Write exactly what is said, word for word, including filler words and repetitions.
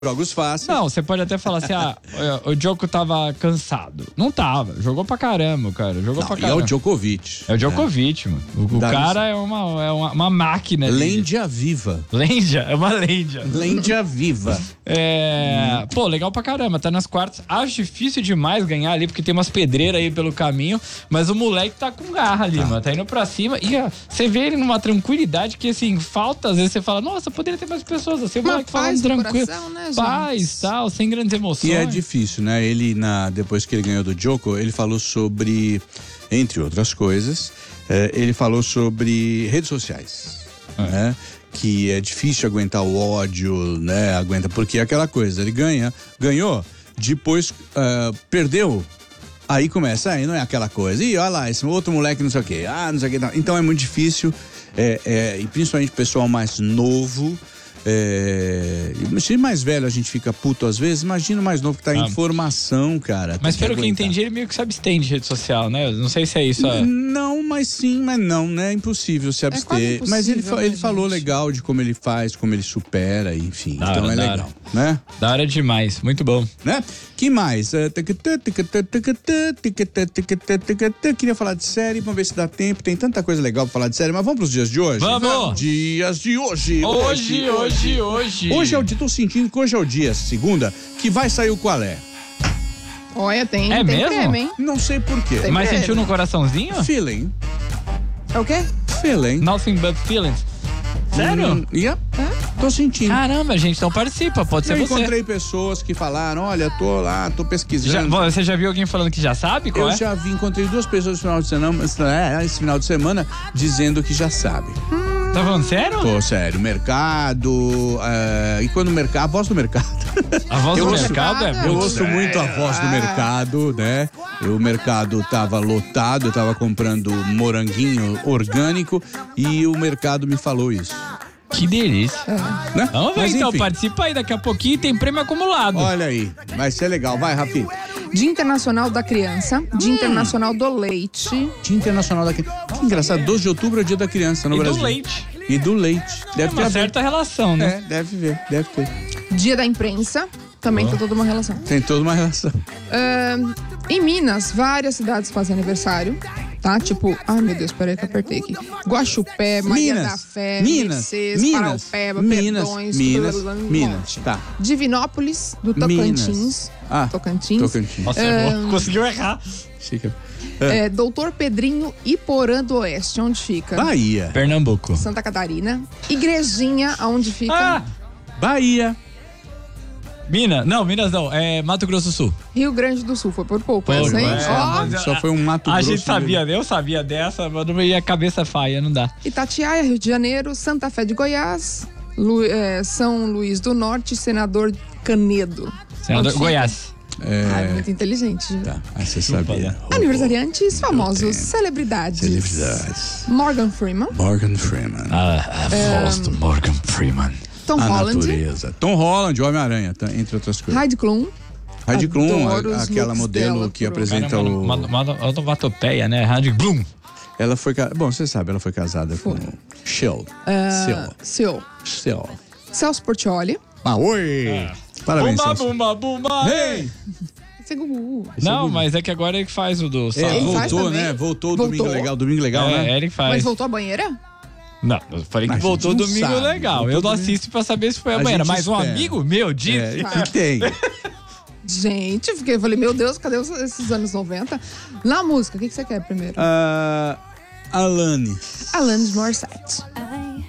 jogos fáceis. Não, você pode até falar assim, ah, o Djoko tava cansado. Não tava, jogou pra caramba, cara. Jogou Não, pra e caramba. é o Djokovic. É o Djokovic, né? mano. O, o cara é uma, é uma, uma máquina. Lêndia viva. Lêndia? É uma lêndia. Lêndia viva. É... Hum. Pô, legal pra caramba. Tá nas quartas. Acho difícil demais ganhar ali, porque tem umas pedreiras aí pelo caminho. Mas o moleque tá com garra ali, tá. mano. Tá indo pra cima. E ó, você vê ele numa tranquilidade que, assim, falta. Às vezes você fala, nossa, poderia ter mais pessoas. Assim, o uma moleque falando tranquilo. Coração, né, paz, tal, sem grandes emoções. E é difícil, né? Ele, na, depois que ele ganhou do Djoko, ele falou sobre, entre outras coisas, é, ele falou sobre redes sociais, é. né? Que é difícil aguentar o ódio, né? Aguenta, porque é aquela coisa, ele ganha, ganhou, depois uh, perdeu. Aí começa, aí não é aquela coisa. E olha lá, esse outro moleque não sei o quê. Ah, não sei o quê. Não. Então é muito difícil, é, é, e principalmente o pessoal mais novo. É, se mais velho a gente fica puto às vezes, imagina o mais novo que tá em ah, formação, cara. Mas pelo que, que entendi, ele meio que se abstém de rede social, né? Não sei se é isso. É... Não, mas sim, mas não, né? É impossível se abster. É impossível, mas ele, né, ele falou legal de como ele faz, como ele supera, enfim. Da então hora, é legal, hora. né? Da hora demais, muito bom. Né? Que mais? Queria falar de série, vamos ver se dá tempo. Tem tanta coisa legal pra falar de série, mas vamos pros dias de hoje? Vamos! Dias de hoje! Hoje, hoje, hoje! Hoje, hoje é o dia, tô sentindo que hoje é o dia, segunda, que vai sair o qual é. Olha, tem, é tem mesmo? creme, hein? Não sei porquê. Tem Mas creme. Sentiu no coraçãozinho? Feeling. É o quê? Feeling. Nothing but feelings. Sério? Hum, yeah. é? Tô sentindo. Caramba, gente, então participa, pode ser Eu você. Eu encontrei pessoas que falaram, olha, tô lá, tô pesquisando. Já, você já viu alguém falando que já sabe qual Eu é? já vi, encontrei duas pessoas esse final de semana, é, esse final de semana dizendo que já sabe. Hum. Tá falando sério? Tô sério, mercado, é, e quando o mercado, a voz do mercado. A voz eu do ouço, mercado é muito Eu ouço sério. muito a voz do mercado, né? O mercado tava lotado, eu tava comprando moranguinho orgânico e o mercado me falou isso. Que delícia. É. Né? Vamos ver Mas, então, enfim. participa aí, daqui a pouquinho tem prêmio acumulado. Olha aí, vai ser legal, vai, Rafi. Dia Internacional da Criança, Dia hum. Internacional do Leite. Dia Internacional da Criança. Que engraçado, doze de outubro é o dia da criança no e Brasil. E do leite. E do leite. Deve é uma ter certa ver. relação, né? É, deve ver, deve ter. Dia da Imprensa, também oh. tem toda uma relação. Tem toda uma relação. Uh, em Minas, várias cidades fazem aniversário. Tá? Tipo, ai meu Deus, peraí que eu apertei aqui. Guaxupé, Maria Minas, da Fé, Minas, Mercedes, Minas, Paraupeba, Minas, Perdões, Minas, blá, blá, blá, Minas, tá. Divinópolis, do Tocantins. Minas. Ah, Tocantins. Tocantins. Nossa, um, conseguiu errar. Chica. É, Doutor Pedrinho Iporã do Oeste, onde fica? Bahia. Pernambuco. Santa Catarina. Igrejinha, onde fica? Ah, Bahia. Minas, não, Minas não, é Mato Grosso do Sul. Rio Grande do Sul, foi por pouco, Pô, essa, hein? É, oh. Só foi um Mato a Grosso. A gente sabia, eu sabia dessa, mas não ia cabeça faia, não dá. Itatiaia, Rio de Janeiro, Santa Fé de Goiás, Lu, é, São Luís do Norte, Senador Canedo. Senador Goiás. É... Ah, é muito inteligente. Tá, aí você sabia. Aniversariantes famosos, celebridades. Celebridades. Morgan Freeman. Morgan Freeman. Ah, a voz um... do Morgan Freeman. Tom a Holland. Natureza. Tom Holland, Homem-Aranha, tá, entre outras coisas. Heidi Klum. Heidi Klum, a, aquela modelo que apresenta Cara, o... Uma, uma, uma onomatopeia, né? Heidi Klum. Ela foi... Bom, você sabe, ela foi casada foi. com Shell. Uh, Seu. Shell. Celso Portiolli. Ah, oi! Ah. Parabéns, Bumba, Celso. bumba, bumba, hey! Esse é Gugu. Não, mas é que agora ele que faz o do... É, voltou, né? Voltou o Domingo Legal. Domingo Legal, é, né? É, ele que faz. Mas voltou a banheira? Não, eu falei que mas voltou Domingo sabe, Legal. voltou eu não domingo... assisto pra saber se foi a, a banheira. Mas um espera. amigo meu disse. É, que tem. Gente, fiquei, falei, meu Deus, cadê esses anos noventa? Na música, o que, que você quer primeiro? Uh, Alanis. Alanis Morissette.